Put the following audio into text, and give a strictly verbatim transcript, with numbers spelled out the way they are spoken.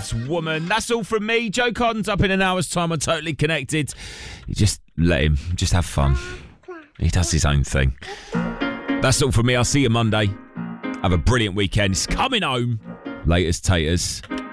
Bad Woman. That's all from me. Joe Cotton's up in an hour's time on Totally Connected. You just let him. Just have fun. He does his own thing. That's all from me. I'll see you Monday. Have a brilliant weekend. It's coming home. Laters taters.